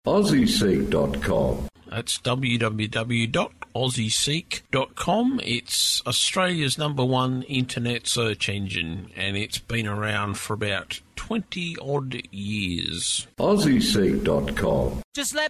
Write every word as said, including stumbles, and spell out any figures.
Aussie Seek dot com. That's w w w dot aussie seek dot com. It's Australia's number one internet search engine, and it's been around for about twenty odd years. Aussie Seek dot com. Just let